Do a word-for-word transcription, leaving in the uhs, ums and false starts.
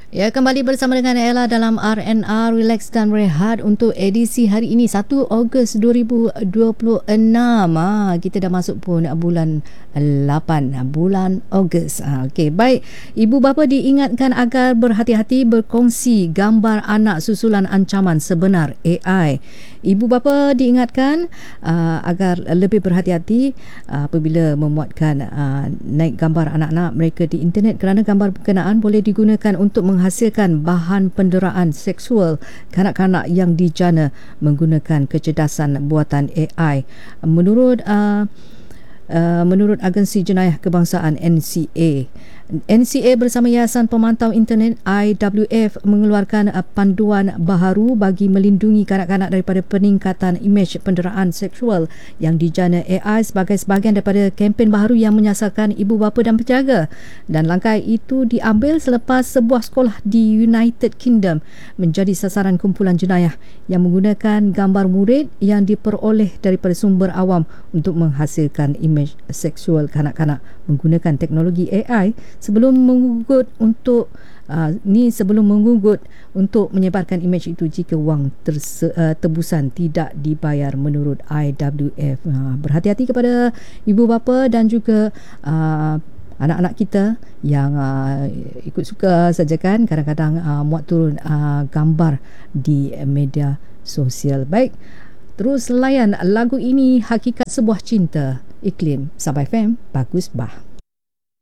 Ya, kembali bersama dengan Ella dalam R and R Relax dan Rehat untuk edisi hari ini satu Ogos dua ribu dua puluh enam. Ha, kita dah masuk pun bulan lapan, bulan Ogos. Ha, okey, baik. Ibu bapa diingatkan agar berhati-hati berkongsi gambar anak susulan ancaman sebenar A I. Ibu bapa diingatkan uh, agar lebih berhati-hati uh, apabila memuatkan uh, naik gambar anak-anak mereka di internet, kerana gambar berkenaan boleh digunakan untuk menghasilkan bahan penderaan seksual kanak-kanak yang dijana menggunakan kecerdasan buatan A I. Menurut uh, uh, menurut Agensi Jenayah Kebangsaan N C A, N C A bersama Yayasan Pemantau Internet I W F mengeluarkan uh, panduan baharu bagi melindungi kanak-kanak daripada peningkatan imej penderaan seksual yang dijana A I sebagai sebahagian daripada kempen baharu yang menyasarkan ibu bapa dan penjaga. Dan langkah itu diambil selepas sebuah sekolah di United Kingdom menjadi sasaran kumpulan jenayah yang menggunakan gambar murid yang diperoleh daripada sumber awam untuk menghasilkan imej seksual kanak-kanak menggunakan teknologi A I sebelum menggugut untuk uh, ni sebelum menggugut untuk menyebarkan imej itu jika wang terse, uh, tebusan tidak dibayar menurut I W F. Uh, berhati-hati kepada ibu bapa dan juga uh, anak-anak kita yang uh, ikut suka saja kan kadang-kadang uh, muat turun uh, gambar di media sosial. Baik, terus layan lagu ini, Hakikat Sebuah Cinta, Iklim, Sabah F M, Bagus Bah.